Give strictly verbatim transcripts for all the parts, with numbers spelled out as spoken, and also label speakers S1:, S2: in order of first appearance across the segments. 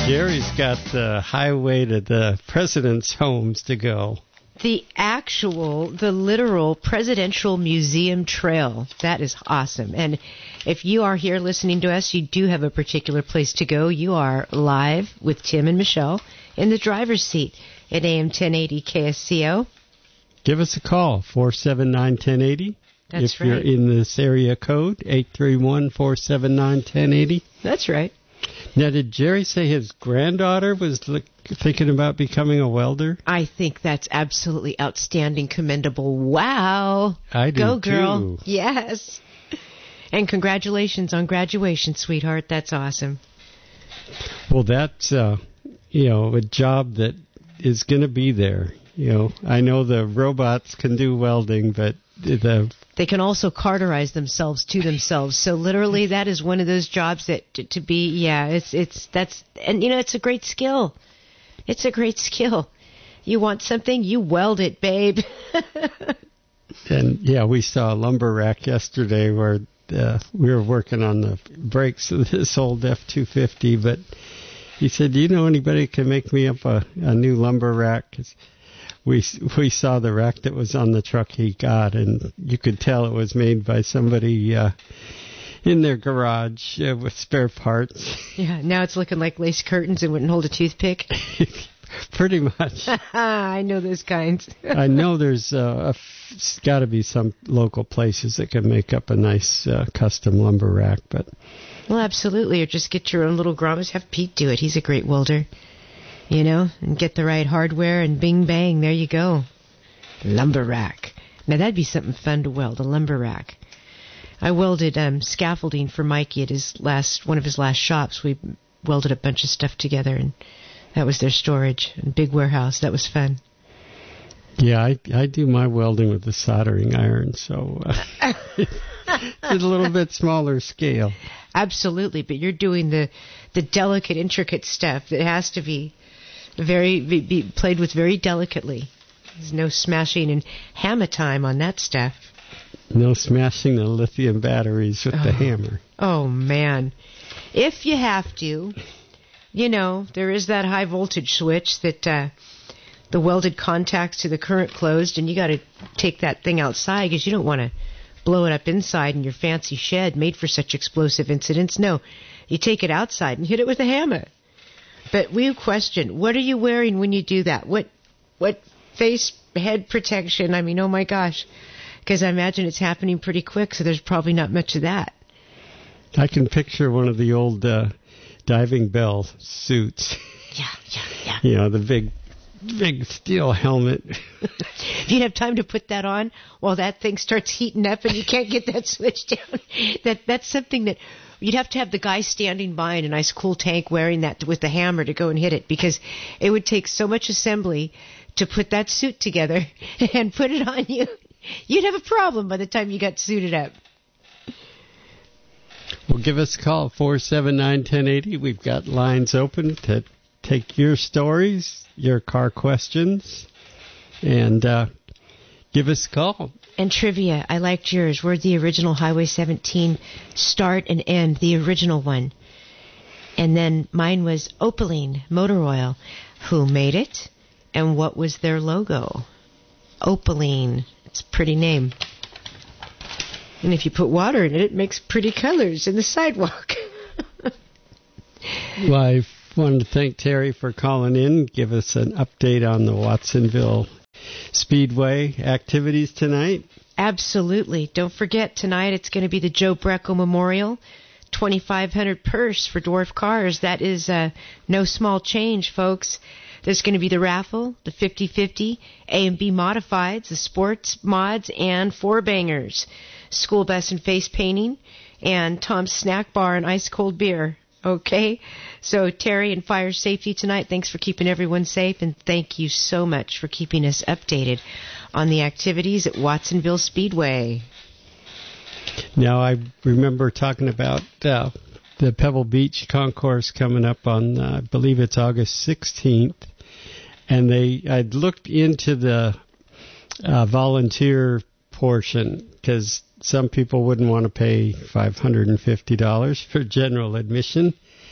S1: Jerry's got the highway to the president's homes to go.
S2: The actual, the literal Presidential Museum Trail. That is awesome. And if you are here listening to us, you do have a particular place to go. You are live with Tim and Michelle in the driver's seat at A M ten eighty K S C O.
S1: Give us a call, four seven nine, one zero eight zero.
S2: That's
S1: if
S2: right.
S1: you're in this area code, eight three one, four seven nine, one zero eight zero.
S2: That's right.
S1: Now, did Jerry say his granddaughter was look, thinking about becoming a welder?
S2: I think that's absolutely outstanding, commendable. Wow.
S1: I do,
S2: Go, girl.
S1: too.
S2: Yes. And congratulations on graduation, sweetheart. That's awesome.
S1: Well, that's, uh, you know, a job that is going to be there. You know, I know the robots can do welding, but the...
S2: They can also carterize themselves to themselves. So literally that is one of those jobs that to, to be, yeah, it's, it's, that's, and you know, it's a great skill. It's a great skill. You want something, you weld it, babe.
S1: And yeah, we saw a lumber rack yesterday where uh, we were working on the brakes of this old F two fifty, but he said, do you know anybody who can make me up a, a new lumber rack? 'Cause we we saw the rack that was on the truck he got, and you could tell it was made by somebody uh, in their garage uh, with spare parts.
S2: Yeah, now it's looking like lace curtains and wouldn't hold a toothpick.
S1: Pretty much.
S2: I know those kinds.
S1: I know there's uh, got to be some local places that can make up a nice uh, custom lumber rack, but...
S2: Well, absolutely, or just get your own little grommets. Have Pete do it. He's a great welder. You know, and get the right hardware, and bing, bang, there you go. Lumber rack. Now, that'd be something fun to weld, a lumber rack. I welded um, scaffolding for Mikey at his last one of his last shops. We welded a bunch of stuff together, and that was their storage. And big warehouse. That was fun.
S1: Yeah, I, I do my welding with the soldering iron, so uh, it's a little bit smaller scale.
S2: Absolutely, but you're doing the, the delicate, intricate stuff that has to be very be, be played with very delicately. There's no smashing and hammer time on that stuff.
S1: No smashing the lithium batteries with
S2: oh.
S1: the hammer.
S2: Oh, man. If you have to, you know, there is that high voltage switch that uh, the welded contacts to the current closed, and you got to take that thing outside because you don't want to blow it up inside in your fancy shed made for such explosive incidents. No, you take it outside and hit it with a hammer. But we question, what are you wearing when you do that? What what face, head protection? I mean, oh my gosh. Because I imagine it's happening pretty quick, so there's probably not much of that.
S1: I can picture one of the old uh, diving bell suits.
S2: Yeah, yeah, yeah.
S1: You know, the big, big steel helmet.
S2: If you'd have time to put that on while that thing starts heating up and you can't get that switch down, that that's something that... You'd have to have the guy standing by in a nice cool tank wearing that with the hammer to go and hit it, because it would take so much assembly to put that suit together and put it on you. You'd have a problem by the time you got suited up.
S1: Well, give us a call, four seven nine, one zero eight zero. We've got lines open to take your stories, your car questions, and uh, give us a call.
S2: And trivia, I liked yours. We're the original Highway seventeen start and end, the original one. And then mine was Opaline Motor Oil. Who made it? And what was their logo? Opaline. It's a pretty name. And if you put water in it, it makes pretty colors in the sidewalk.
S1: Well, I wanted to thank Terry for calling in, give us an update on the Watsonville Speedway activities tonight.
S2: Absolutely. Don't forget, tonight it's going to be the Joe Brecco Memorial, twenty-five hundred dollars purse for dwarf cars. That is uh, no small change, folks. There's going to be the raffle, the fifty-fifty, A and B modifieds, the sports mods, and four bangers, school bus and face painting, and Tom's Snack Bar and ice cold beer. Okay? So Terry and Fire Safety tonight, thanks for keeping everyone safe, and thank you so much for keeping us updated on the activities at Watsonville Speedway.
S1: Now, I remember talking about uh, the Pebble Beach Concourse coming up on, uh, I believe it's August sixteenth, and they I'd looked into the uh, volunteer portion because some people wouldn't want to pay five hundred fifty dollars for general admission.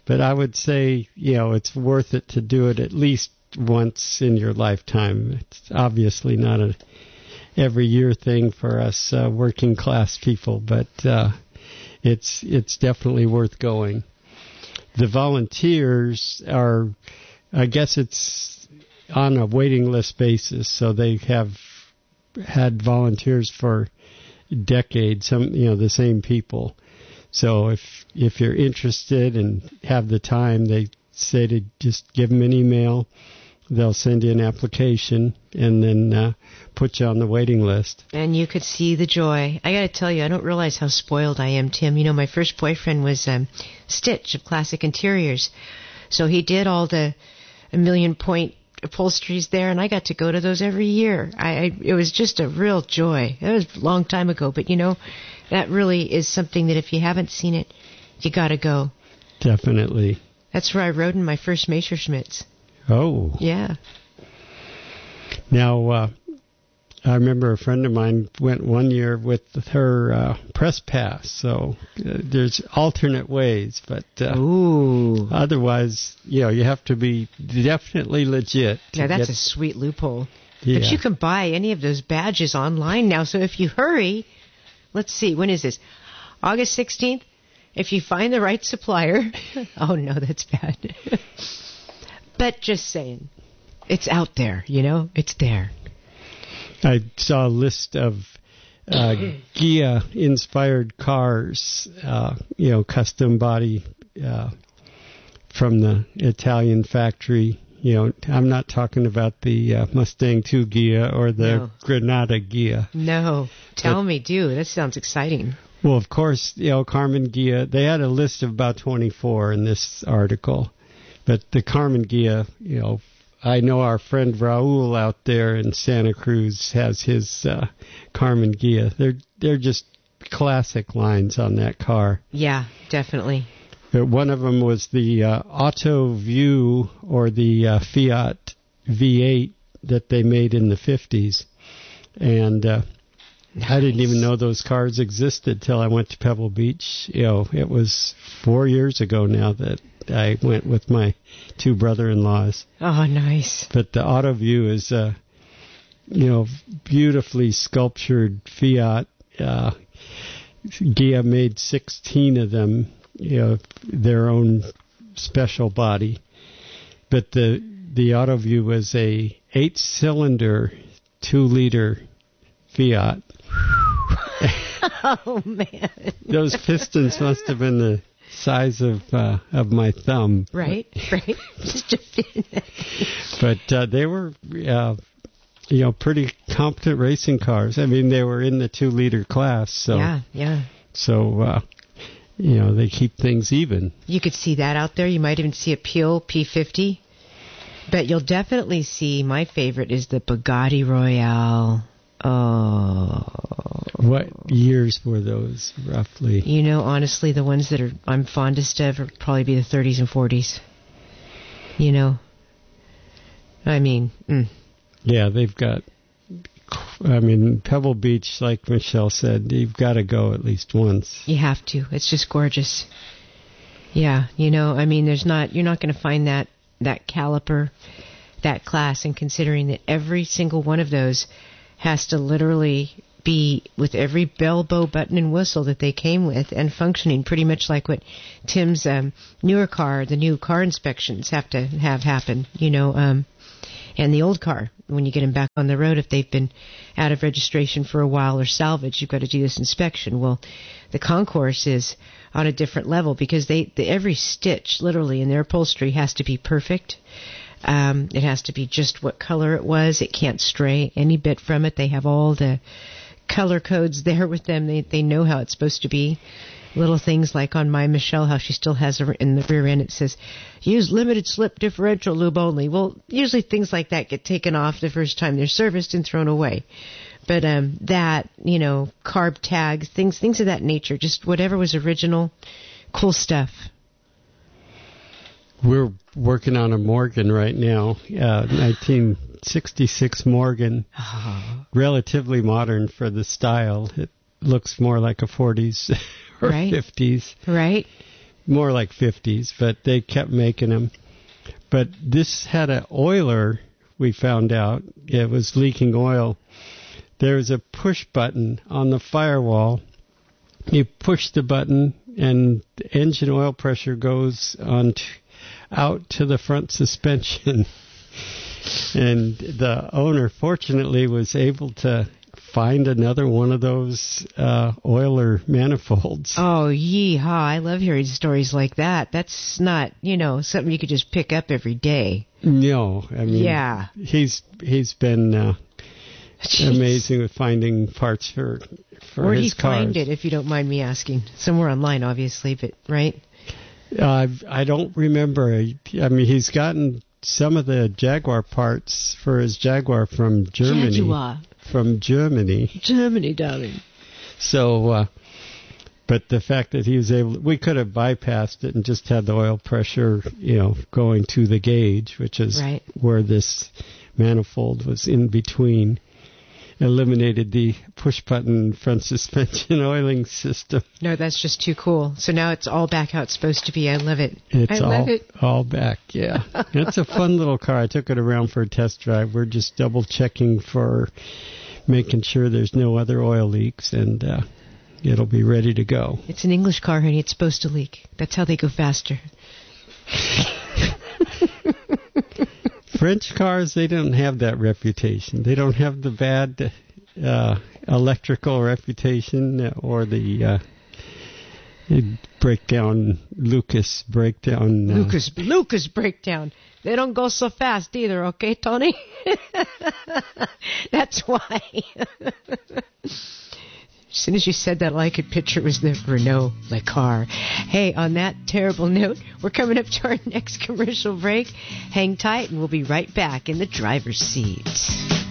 S1: but I would say, you know, it's worth it to do it at least once in your lifetime. It's obviously not a every year thing for us uh, working class people, but uh, it's it's definitely worth going. The volunteers are, I guess it's on a waiting list basis, so they have had volunteers for decades, some, you know, the same people. So if if you're interested and have the time, they say to just give them an email. They'll send you an application and then uh, put you on the waiting list.
S2: And you could see the joy. I got to tell you, I don't realize how spoiled I am, Tim. You know, my first boyfriend was um, Stitch of Classic Interiors. So he did all the a million point upholsteries there, and I got to go to those every year. I, I It was just a real joy. That was a long time ago, but, you know, that really is something that if you haven't seen it, you got to go.
S1: Definitely.
S2: That's where I rode in my first Messerschmitts.
S1: Oh.
S2: Yeah.
S1: Now, uh, I remember a friend of mine went one year with her uh, press pass, so uh, there's alternate ways, but uh,
S2: Ooh.
S1: otherwise, you know, you have to be definitely legit.
S2: Now, that's
S1: get,
S2: a sweet loophole.
S1: Yeah.
S2: But you can buy any of those badges online now, so if you hurry, let's see, when is this? August sixteenth? If you find the right supplier, oh no, that's bad. But just saying, it's out there, you know, it's there.
S1: I saw a list of uh, Ghia-inspired cars, uh, you know, custom body uh, from the Italian factory. You know, I'm not talking about the uh, Mustang two Ghia or the
S2: No.
S1: Granada Ghia.
S2: No, tell
S1: But-
S2: me, do. That sounds exciting.
S1: Well, of course, you know, Carmen Ghia, they had a list of about twenty-four in this article. But the Carmen Ghia, you know, I know our friend Raul out there in Santa Cruz has his uh, Carmen Ghia. They're they're just classic lines on that car.
S2: Yeah, definitely.
S1: But one of them was the uh, Auto View or the uh, Fiat V eight that they made in the fifties. And uh,
S2: Nice.
S1: I didn't even know those cars existed till I went to Pebble Beach. You know, it was four years ago now that I went with my two brother-in-laws.
S2: Oh, nice.
S1: But the Auto View is a, you know, beautifully sculptured Fiat. Uh, Ghia made sixteen of them, you know, their own special body. But the the Auto View was a eight-cylinder, two-liter Fiat.
S2: Oh, man.
S1: Those pistons must have been the size of uh, of my thumb.
S2: Right, right. Just to fit in that.
S1: But uh, they were, uh, you know, pretty competent racing cars. I mean, they were in the two-liter class. So,
S2: Yeah, yeah.
S1: So, uh, you know, they keep things even.
S2: You could see that out there. You might even see a Peel P fifty. But you'll definitely see, my favorite is the Bugatti Royale. Oh.
S1: What years were those, roughly?
S2: You know, honestly, the ones that are I'm fondest of would probably be the thirties and forties. You know? I mean, mm.
S1: Yeah, they've got, I mean, Pebble Beach, like Michelle said, you've got to go at least once.
S2: You have to. It's just gorgeous. Yeah, you know, I mean, there's not, you're not going to find that, that caliper, that class, and considering that every single one of those has to literally be with every bell, bow, button, and whistle that they came with and functioning pretty much like what Tim's um, newer car, the new car inspections have to have happen, you know, um, and the old car, when you get them back on the road, if they've been out of registration for a while or salvage, you've got to do this inspection. Well, the Concourse is on a different level because they, the, every stitch, literally, in their upholstery has to be perfect. Um, it has to be just what color it was. It can't stray any bit from it. They have all the color codes there with them. They they know how it's supposed to be. Little things like on my Michelle, how she still has a, in the rear end, it says, use limited slip differential lube only. Well, usually things like that get taken off the first time they're serviced and thrown away. But um, that, you know, carb tags, things things of that nature, just whatever was original, cool stuff.
S1: We're working on a Morgan right now, uh, nineteen sixty-six Morgan,
S2: Oh.
S1: relatively modern for the style. It looks more like a forties or
S2: Right.
S1: fifties.
S2: Right?
S1: more like fifties, but they kept making them. But this had an oiler, we found out. It was leaking oil. There was a push button on the firewall. You push the button, and the engine oil pressure goes on t- out to the front suspension. And the owner, fortunately, was able to find another one of those uh, oiler manifolds.
S2: Oh, yeehaw. I love hearing stories like that. That's not, you know, something you could just pick up every day.
S1: No, I mean,
S2: yeah.
S1: he's he's been uh, amazing with finding parts for, for
S2: Where'd
S1: his
S2: he
S1: cars.
S2: find it, if you don't mind me asking? Somewhere online, obviously, but, right?
S1: Uh, I don't remember. I mean, he's gotten some of the Jaguar parts for his Jaguar from Germany.
S2: Jaguar.
S1: From Germany.
S2: Germany, darling.
S1: So, uh, but the fact that he was able, we could have bypassed it and just had the oil pressure, you know, going to the gauge, which is
S2: right.
S1: where this manifold was in between. Eliminated the push-button front suspension oiling system.
S2: No, that's just too cool. So now it's all back how it's supposed to be. I love it.
S1: It's
S2: I
S1: all,
S2: love it.
S1: all back, yeah. It's a fun little car. I took it around for a test drive. We're just double-checking for making sure there's no other oil leaks, and uh, it'll be ready to go.
S2: It's an English car, honey. It's supposed to leak. That's how they go faster.
S1: French cars, they don't have that reputation. They don't have the bad uh, electrical reputation or the uh, breakdown, Lucas breakdown. Uh,
S2: Lucas, Lucas breakdown. They don't go so fast either, okay, Tony? That's why. As soon as you said that, all I could picture was the Renault Le Car. Hey, on that terrible note, we're coming up to our next commercial break. Hang tight, and we'll be right back in the driver's seat.